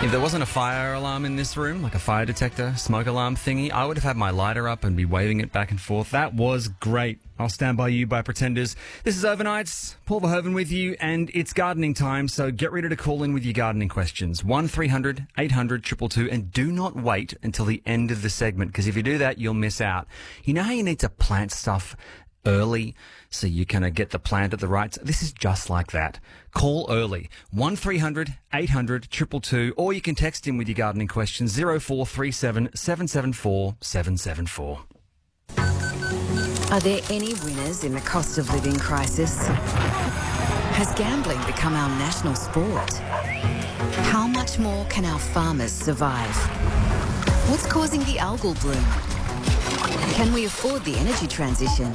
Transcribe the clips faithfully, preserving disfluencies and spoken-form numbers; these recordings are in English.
If there wasn't a fire alarm in this room, like a fire detector, smoke alarm thingy, I would have had my lighter up and be waving it back and forth. That was great. I'll stand by you by Pretenders. This is Overnights. Paul Verhoeven with you, and it's gardening time, so get ready to call in with your gardening questions. one three hundred eight hundred two two two, and do not wait until the end of the segment, because if you do that, you'll miss out. You know how you need to plant stuff early so you kind of get the plant at the right time? This is just like that. Call early. one three hundred eight hundred two two two, or you can text in with your gardening questions zero four three seven seven seven four seven seven four. Are there any winners in the cost of living crisis? Has gambling become our national sport? How much more can our farmers survive? What's causing the algal bloom? Can we afford the energy transition?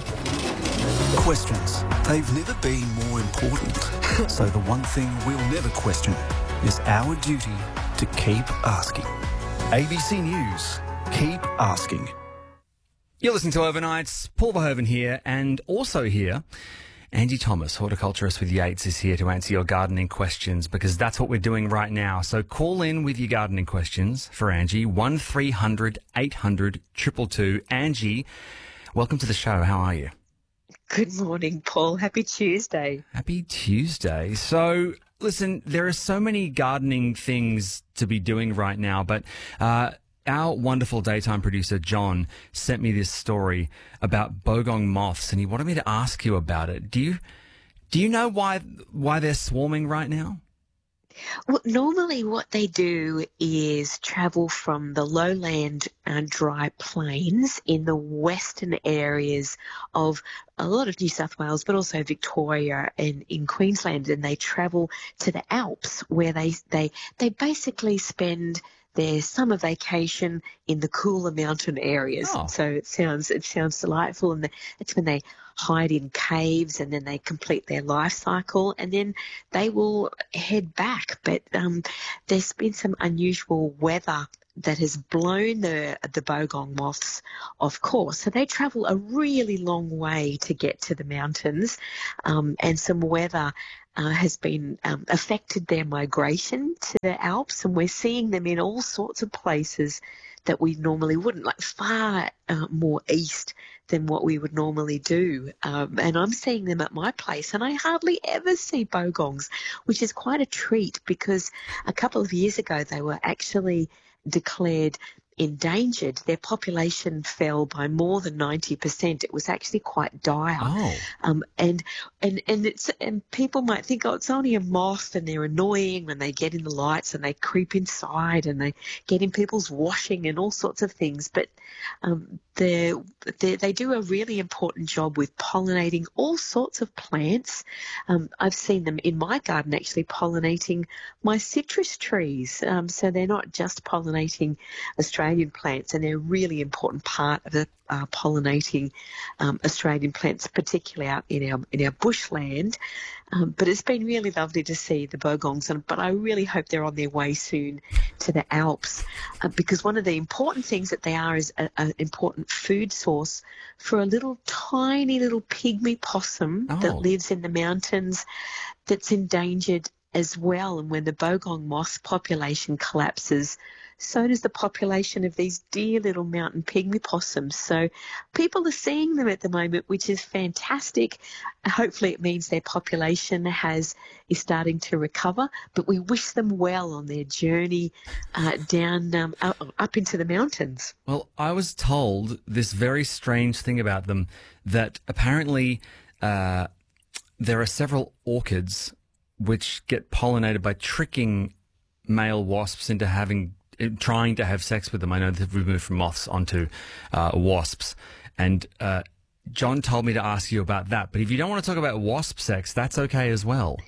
Questions. They've never been more important. So the one thing we'll never question is our duty to keep asking. A B C News. Keep asking. You're listening to Overnights. Paul Verhoeven here, and also here, Angie Thomas, horticulturist with Yates, is here to answer your gardening questions, because that's what we're doing right now. So call in with your gardening questions for Angie, one three hundred eight hundred two two two. Angie, welcome to the show. How are you? Good morning, Paul. Happy Tuesday. Happy Tuesday. So, listen, there are so many gardening things to be doing right now, but uh, our wonderful daytime producer, John, sent me this story about bogong moths, and he wanted me to ask you about it. Do you do you know why why they're swarming right now? Well, normally what they do is travel from the lowland and dry plains in the western areas of a lot of New South Wales, but also Victoria and in Queensland, and they travel to the Alps, where they they they basically spend their summer vacation in the cooler mountain areas. Oh. So it sounds it sounds delightful, and it's when they hide in caves, and then they complete their life cycle, and then they will head back. But um, there's been some unusual weather that has blown the the bogong moths off course. So they travel a really long way to get to the mountains, um, and some weather Uh, has been um, affected their migration to the Alps, and we're seeing them in all sorts of places that we normally wouldn't, like far uh, more east than what we would normally do. Um, and I'm seeing them at my place, and I hardly ever see bogongs, which is quite a treat, because a couple of years ago they were actually declared endangered. Their population fell by more than ninety percent. It was actually quite dire. Oh. Um, and and and it's and people might think, oh, it's only a moth, and they're annoying when they get in the lights and they creep inside and they get in people's washing and all sorts of things. But um, they they do a really important job with pollinating all sorts of plants. Um, I've seen them in my garden actually pollinating my citrus trees. Um, so they're not just pollinating Australian plants, and they're a really important part of the uh, pollinating um, Australian plants, particularly out in our in our bushland. Um, but it's been really lovely to see the bogongs, and, but I really hope they're on their way soon to the Alps, uh, because one of the important things that they are is an important food source for a little tiny little pygmy possum Oh. that lives in the mountains that's endangered as well. And when the bogong moth population collapses, so does the population of these dear little mountain pygmy possums. So people are seeing them at the moment, which is fantastic. Hopefully it means their population has is starting to recover, but we wish them well on their journey uh, down um, up into the mountains. Well, I was told this very strange thing about them, that apparently uh, there are several orchids which get pollinated by tricking male wasps into having trying to have sex with them. I know that we've moved from moths onto uh, wasps, and uh, John told me to ask you about that. But if you don't want to talk about wasp sex, that's okay as well.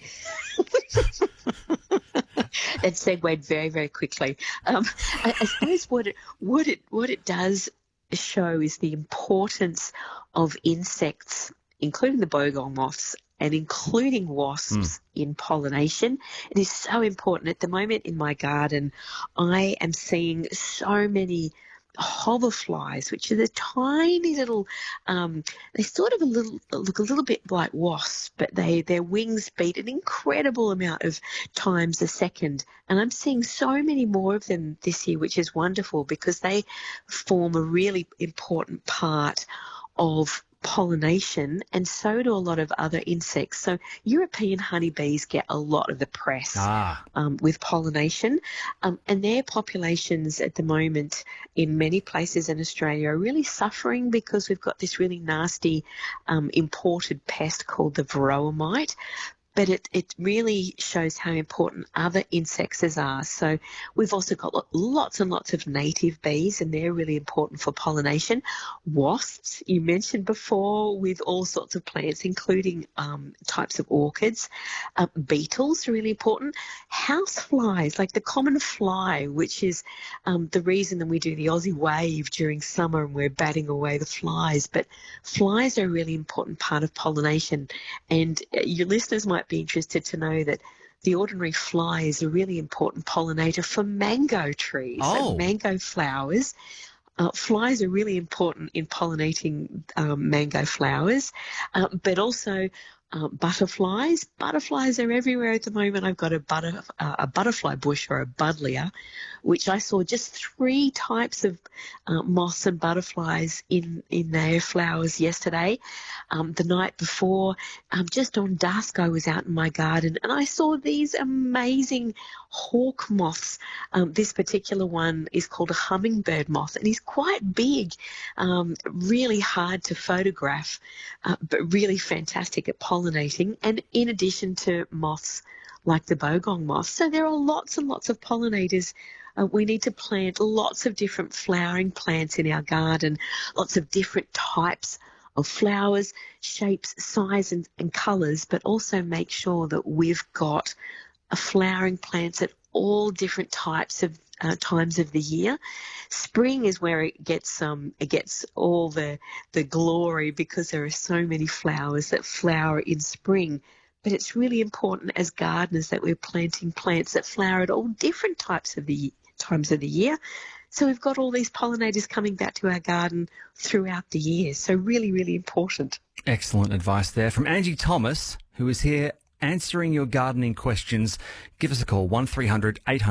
That segued very, very quickly. Um, I, I suppose what it what it what it does show is the importance of insects, including the bogong moths and including wasps mm. in pollination. It is so important. At the moment in my garden, I am seeing so many hoverflies, which are the tiny little, um, they sort of a little look a little bit like wasps, but they their wings beat an incredible amount of times a second. And I'm seeing so many more of them this year, which is wonderful because they form a really important part of pollination, and so do a lot of other insects. So European honeybees get a lot of the press Ah. um, with pollination, um, and their populations at the moment in many places in Australia are really suffering because we've got this really nasty um, imported pest called the varroa mite. But it, it really shows how important other insects are. So we've also got lots and lots of native bees, and they're really important for pollination. Wasps, you mentioned before, with all sorts of plants, including um, types of orchids. Uh, beetles are really important. House flies, like the common fly, which is um, the reason that we do the Aussie wave during summer and we're batting away the flies. But flies are a really important part of pollination. And your listeners might be interested to know that the ordinary fly is a really important pollinator for mango trees. Oh. So mango flowers. Uh, flies are really important in pollinating um, mango flowers, uh, but also uh, butterflies. Butterflies are everywhere at the moment. I've got a, butter, uh, a butterfly bush or a buddleia, which I saw just three types of uh, moths and butterflies in, in their flowers yesterday. Um, the night before, um, just on dusk, I was out in my garden and I saw these amazing hawk moths. Um, this particular one is called a hummingbird moth, and he's quite big, um, really hard to photograph, uh, but really fantastic at pollinating, and in addition to moths like the bogong moth. So there are lots and lots of pollinators. Uh, we need to plant lots of different flowering plants in our garden, lots of different types of flowers, shapes, size and, and colours, but also make sure that we've got a flowering plants at all different types of uh, times of the year. Spring is where it gets um it gets all the the glory because there are so many flowers that flower in spring. But it's really important as gardeners that we're planting plants that flower at all different types of the times of the year. So we've got all these pollinators coming back to our garden throughout the year. So really, really important. Excellent advice there from Angie Thomas, who is here answering your gardening questions. Give us a call, one three hundred eight hundred